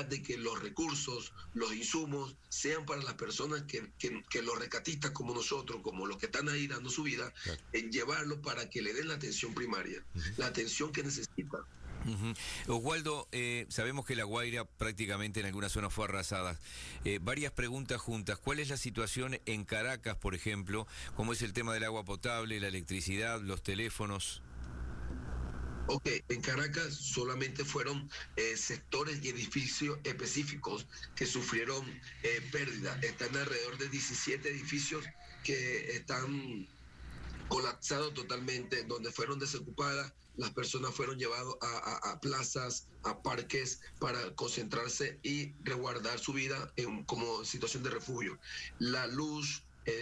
de que los recursos, los insumos, sean para las personas que los rescatistas como nosotros, como los que están ahí dando su vida, Claro. en llevarlo para que le den la atención primaria, la atención que necesita. Oswaldo, sabemos que La Guaira prácticamente en algunas zonas fue arrasada. Varias preguntas juntas. ¿Cuál es la situación en Caracas, por ejemplo? ¿Cómo es el tema del agua potable, la electricidad, los teléfonos? Ok, en Caracas solamente fueron sectores y edificios específicos que sufrieron pérdida. Están alrededor de 17 edificios que están colapsados totalmente, donde fueron desocupadas, las personas fueron llevadas a plazas, a parques para concentrarse y resguardar su vida como situación de refugio. La luz,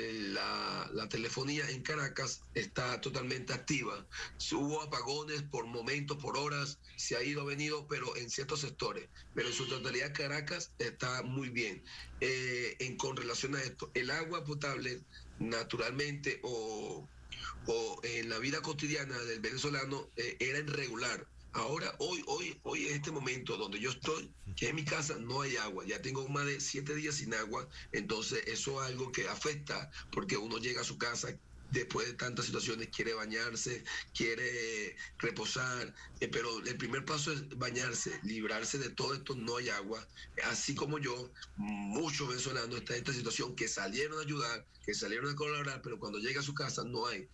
la telefonía en Caracas está totalmente activa. Hubo apagones por momentos, por horas, se ha ido, venido, pero en ciertos sectores. Pero en su totalidad Caracas está muy bien. Con relación a esto, el agua potable, naturalmente, o en la vida cotidiana del venezolano era irregular. Ahora, hoy en este momento donde yo estoy, que en mi casa no hay agua, ya tengo más de 7 días sin agua, entonces eso es algo que afecta, porque uno llega a su casa después de tantas situaciones, quiere bañarse, quiere reposar, pero el primer paso es bañarse, librarse de todo esto, no hay agua. Así como yo, muchos venezolanos están en esta situación, que salieron a ayudar, que salieron a colaborar, pero cuando llega a su casa no hay.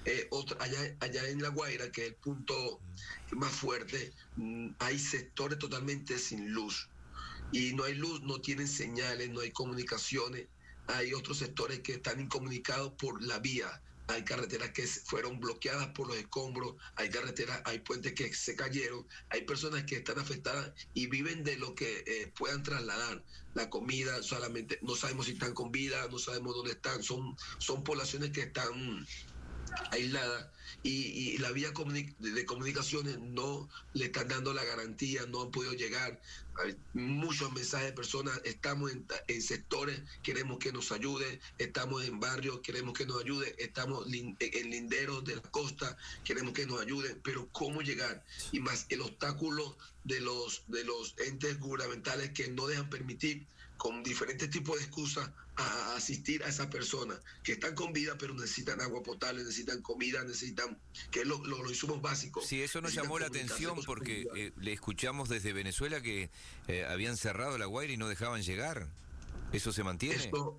Allá en La Guaira, que es el punto más fuerte, hay sectores totalmente sin luz. Y no hay luz, no tienen señales, no hay comunicaciones. Hay otros sectores que están incomunicados por la vía. Hay carreteras que fueron bloqueadas por los escombros, hay carreteras, hay puentes que se cayeron, hay personas que están afectadas y viven de lo que puedan trasladar. La comida, solamente no sabemos si están con vida, no sabemos dónde están, son poblaciones que están aislada y la vía de comunicaciones no le están dando la garantía, no han podido llegar. Hay muchos mensajes de personas, estamos en sectores, queremos que nos ayude, estamos en barrios, queremos que nos ayude, estamos en linderos de la costa, queremos que nos ayuden, pero ¿cómo llegar? Y más el obstáculo de los entes gubernamentales que no dejan permitir, con diferentes tipos de excusas, a asistir a esas personas que están con vida pero necesitan agua potable, necesitan comida, necesitan que es los insumos básicos. Sí, eso nos llamó la atención porque le escuchamos desde Venezuela que habían cerrado La Guaira y no dejaban llegar. ¿Eso se mantiene? Esto,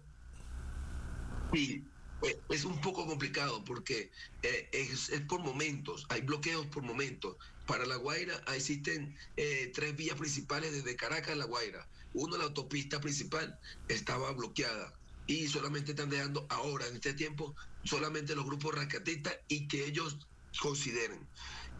sí, es un poco complicado porque es por momentos, hay bloqueos por momentos. Para La Guaira existen 3 vías principales desde Caracas a La Guaira. Uno, la autopista principal, estaba bloqueada y solamente están dejando ahora, en este tiempo, solamente los grupos rescatistas y que ellos consideren.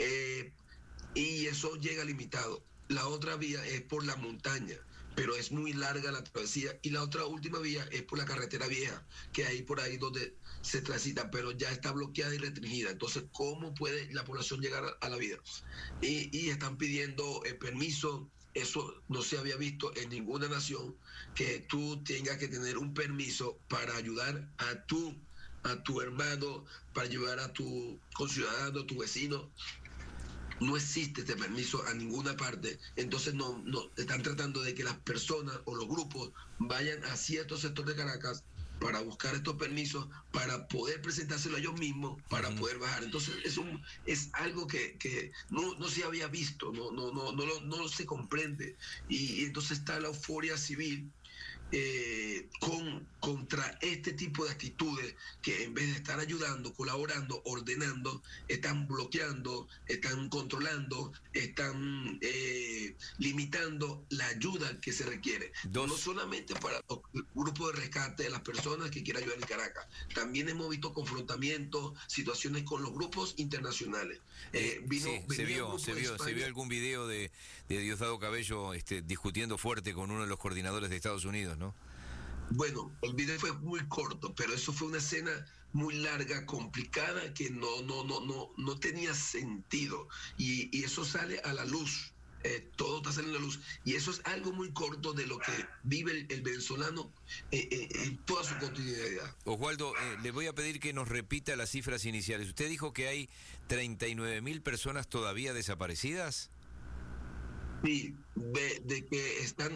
Y eso llega limitado. La otra vía es por la montaña, pero es muy larga la travesía, y la otra última vía es por la carretera vieja, que hay por ahí donde se transita, pero ya está bloqueada y restringida. Entonces, ¿cómo puede la población llegar a la vida? Y están pidiendo permiso. Eso no se había visto en ninguna nación, que tú tengas que tener un permiso para ayudar a tu hermano, para ayudar a tu conciudadano, a tu vecino. No existe este permiso a ninguna parte. Entonces no están tratando de que las personas o los grupos vayan a ciertos sectores de Caracas para buscar estos permisos, para poder presentárselo a ellos mismos, para poder bajar. Entonces es algo que no se había visto, no se comprende. Y entonces está la euforia civil contra este tipo de actitudes que, en vez de estar ayudando, colaborando, ordenando, están bloqueando, están controlando, están limitando la ayuda que se requiere. No solamente para los grupos de rescate de las personas que quieran ayudar en Caracas, también hemos visto confrontamientos, situaciones con los grupos internacionales. Se vio algún video de Diosdado Cabello discutiendo fuerte con uno de los coordinadores de Estados Unidos, ¿no? Bueno, el video fue muy corto, pero eso fue una escena muy larga, complicada, que no tenía sentido. Y eso sale a la luz. Todo está saliendo a la luz. Y eso es algo muy corto de lo que vive el venezolano en toda su cotidianidad. Oswaldo, le voy a pedir que nos repita las cifras iniciales. Usted dijo que hay 39.000 personas todavía desaparecidas. Sí, de que están